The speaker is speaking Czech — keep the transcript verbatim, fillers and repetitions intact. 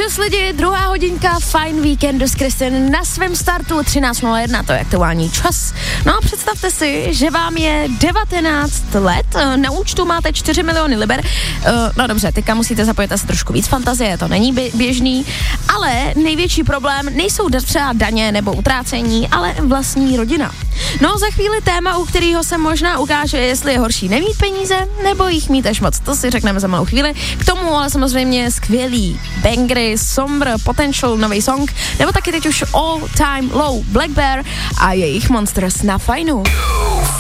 Čus lidi, druhá hodinka Fine Weekendu s Kristin na svém startu třináct nula jedna, to je aktuální čas. No a představte si, že vám je devatenáct let, na účtu máte čtyři miliony liber, no dobře, teďka musíte zapojit asi trošku víc fantazie, to není běžný, ale největší problém nejsou třeba daně nebo utrácení, ale vlastní rodina. No za chvíli téma, u kterého se možná ukáže, jestli je horší nemít peníze, nebo jich mít až moc, to si řekneme za malou chvíli. K tomu ale samozřejmě skvělý bangry, Sombr, Potential, nový song, nebo taky teď už All Time Low, Black Bear a jejich Monsters na Fajnu.